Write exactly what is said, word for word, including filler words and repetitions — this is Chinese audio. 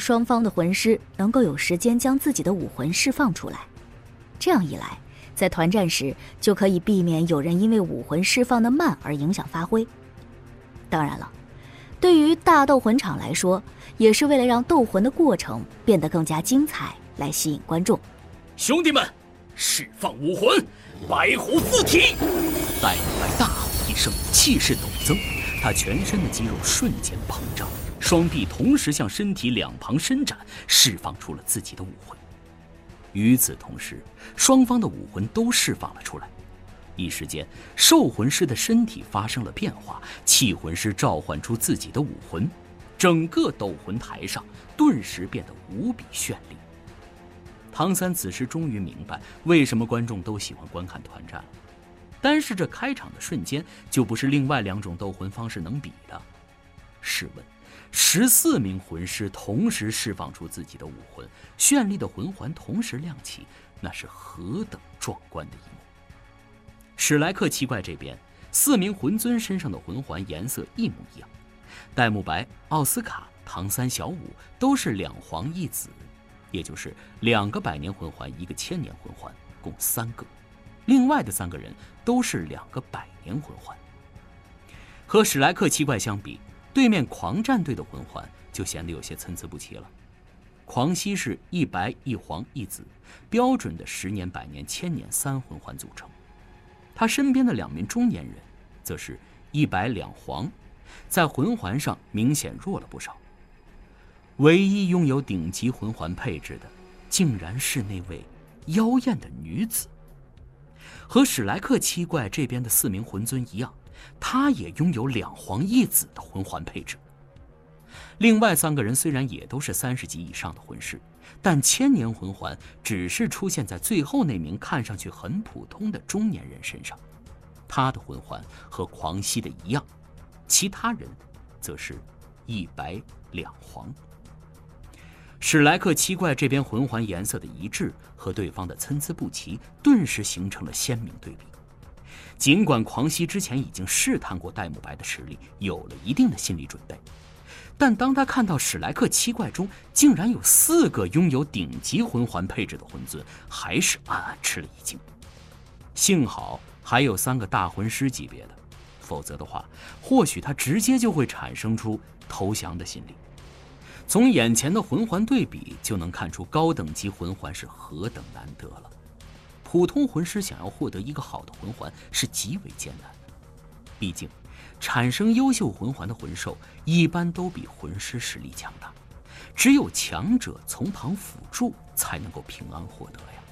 双方的魂师能够有时间将自己的武魂释放出来。这样一来，在团战时就可以避免有人因为武魂释放的慢而影响发挥。当然了，对于大斗魂场来说，也是为了让斗魂的过程变得更加精彩，来吸引观众。 兄弟们，释放武魂，白虎附体！ 戴沐白大吼一声，气势陡增，他全身的肌肉瞬间膨胀，双臂同时向身体两旁伸展，释放出了自己的武魂。与此同时，双方的武魂都释放了出来。一时间，兽魂师的身体发生了变化，气魂师召唤出自己的武魂，整个斗魂台上顿时变得无比绚丽。唐三此时终于明白为什么观众都喜欢观看团战了。单是这开场的瞬间，就不是另外两种斗魂方式能比的。试问，十四名魂师同时释放出自己的武魂，绚丽的魂环同时亮起，那是何等壮观的一幕！史莱克七怪这边，四名魂尊身上的魂环颜色一模一样，戴沐白、奥斯卡、唐三、小舞都是两黄一紫，也就是两个百年魂环，一个千年魂环，共三个。另外的三个人都是两个百年魂环。和史莱克七怪相比，对面狂战队的魂环就显得有些参差不齐了。狂熙是一白一黄一紫，标准的十年、百年、千年三魂环组成。他身边的两名中年人则是一白两黄，在魂环上明显弱了不少。唯一拥有顶级魂环配置的，竟然是那位妖艳的女子。和史莱克七怪这边的四名魂尊一样，他也拥有两黄一紫的魂环配置。另外三个人虽然也都是三十级以上的魂师，但千年魂环只是出现在最后那名看上去很普通的中年人身上。他的魂环和狂熙的一样，其他人则是一白两黄。史莱克七怪这边魂环颜色的一致和对方的参差不齐，顿时形成了鲜明对比。尽管狂熙之前已经试探过戴沐白的实力，有了一定的心理准备，但当他看到史莱克七怪中竟然有四个拥有顶级魂环配置的魂尊，还是暗暗吃了一惊。幸好还有三个大魂师级别的，否则的话，或许他直接就会产生出投降的心理。从眼前的魂环对比就能看出高等级魂环是何等难得了。普通魂师想要获得一个好的魂环是极为艰难的，毕竟产生优秀魂环的魂兽一般都比魂师实力强大，只有强者从旁辅助才能够平安获得呀。